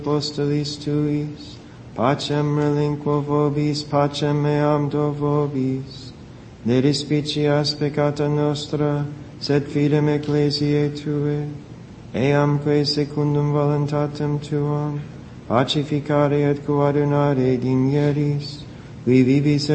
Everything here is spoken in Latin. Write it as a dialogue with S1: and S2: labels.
S1: apostolis tuis, pacem relinquo vobis, pacem meam do vobis. Ne despicias peccata nostra, sed fidem ecclesiae Tue, eamque secundum voluntatem Tuam, pacificare et coadunare digneris, qui vivis